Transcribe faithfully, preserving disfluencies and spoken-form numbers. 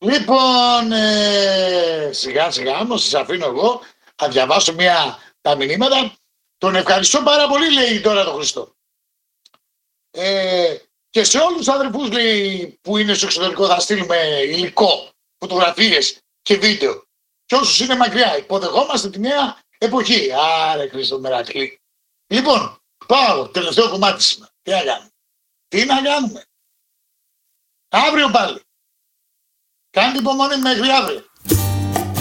Λοιπόν, ε, σιγά σιγά όμως σας αφήνω εγώ. Θα διαβάσω μια, τα μηνύματα. Τον ευχαριστώ πάρα πολύ, λέει τώρα το Χριστό. Ε, και σε όλους τους αδερφούς, λέει, που είναι στο εξωτερικό θα στείλουμε υλικό, φωτογραφίες και βίντεο. Και όσους είναι μακριά, υποδεχόμαστε τη νέα εποχή. Άρε Χριστό Μερακλή. Λοιπόν, πάω, τελευταίο κομμάτι σήμερα. Τι να κάνουμε. Τι να κάνουμε. Αύριο πάλι. Κάντε υπομονή μέχρι αύριο.